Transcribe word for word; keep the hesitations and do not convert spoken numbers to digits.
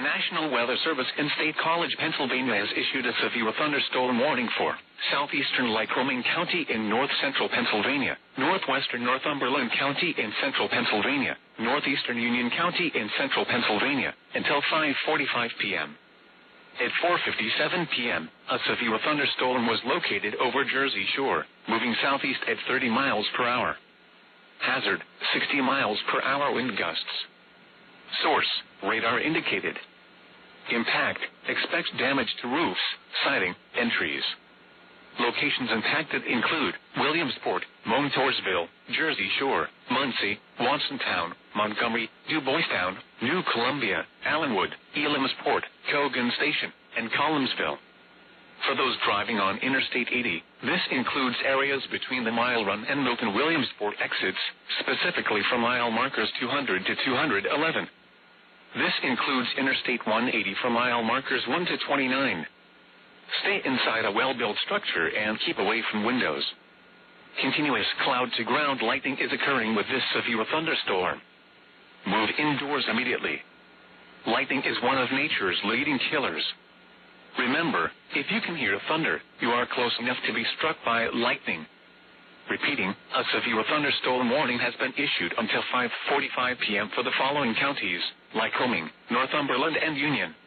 National Weather Service in State College, Pennsylvania has issued a severe thunderstorm warning for southeastern Lycoming County in north-central Pennsylvania, northwestern Northumberland County in central Pennsylvania, northeastern Union County in central Pennsylvania, until five forty-five p.m. At four fifty-seven p.m., a severe thunderstorm was located over Jersey Shore, moving southeast at thirty miles per hour. Hazard, sixty miles per hour wind gusts. Source, radar indicated. Impact, expect damage to roofs, siding, and trees. Locations impacted include Williamsport, Montoursville, Jersey Shore, Muncie, Watsontown, Montgomery, Duboistown, New Columbia, Allenwood, Elamsport, Cogan Station, and Collinsville. For those driving on Interstate eighty, this includes areas between the Mile Run and Milton Williamsport exits, specifically from mile markers two hundred to two eleven. This includes Interstate one eighty from mile markers one to twenty-nine. Stay inside a well-built structure and keep away from windows. Continuous cloud-to-ground lightning is occurring with this severe thunderstorm. Move indoors immediately. Lightning is one of nature's leading killers. Remember, if you can hear thunder, you are close enough to be struck by lightning. Repeating, a severe thunderstorm warning has been issued until five forty-five p.m. for the following counties: Lycoming, Northumberland, and Union.